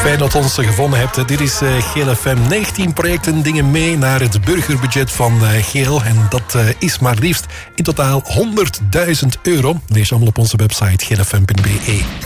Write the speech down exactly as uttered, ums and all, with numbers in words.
Fijn dat je ons gevonden hebt. Dit is uh, Geel F M. negentien projecten dingen mee naar het burgerbudget van uh, Geel. En dat uh, is maar liefst in totaal honderdduizend euro. Lees allemaal op onze website geel f m punt b e.